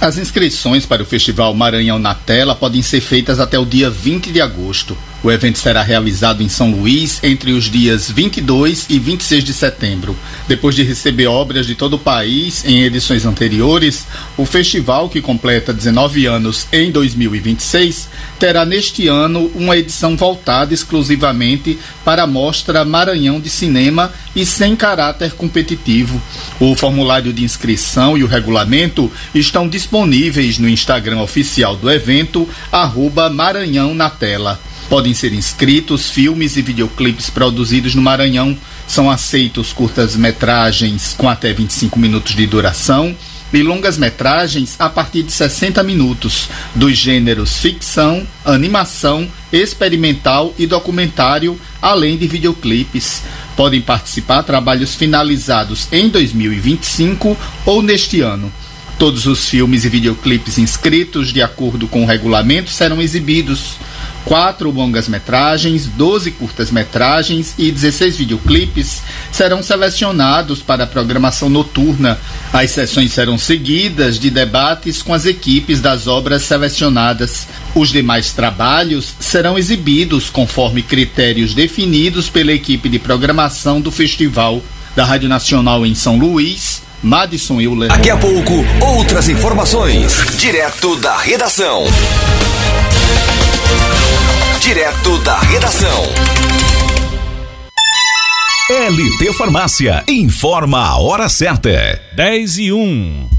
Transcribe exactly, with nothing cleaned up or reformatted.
As inscrições para o Festival Maranhão na Tela podem ser feitas até o dia vinte de agosto. O evento será realizado em São Luís entre os dias vinte e dois e vinte e seis de setembro. Depois de receber obras de todo o país em edições anteriores, o festival, que completa dezenove anos em dois mil e vinte e seis, terá neste ano uma edição voltada exclusivamente para a Mostra Maranhão de Cinema e sem caráter competitivo. O formulário de inscrição e o regulamento estão disponíveis no Instagram oficial do evento, arroba Maranhão na Tela. Podem ser inscritos filmes e videoclipes produzidos no Maranhão. São aceitos curtas-metragens com até vinte e cinco minutos de duração e longas-metragens a partir de sessenta minutos, dos gêneros ficção, animação, experimental e documentário, além de videoclipes. Podem participar trabalhos finalizados em dois mil e vinte e cinco ou neste ano. Todos os filmes e videoclipes inscritos de acordo com o regulamento serão exibidos. Quatro longas-metragens, doze curtas-metragens e dezesseis videoclipes serão selecionados para a programação noturna. As sessões serão seguidas de debates com as equipes das obras selecionadas. Os demais trabalhos serão exibidos conforme critérios definidos pela equipe de programação do festival. Da Rádio Nacional em São Luís, Madison Euler. Daqui a pouco, outras informações, direto da redação. Direto da redação. L T Farmácia informa a hora certa. dez e um.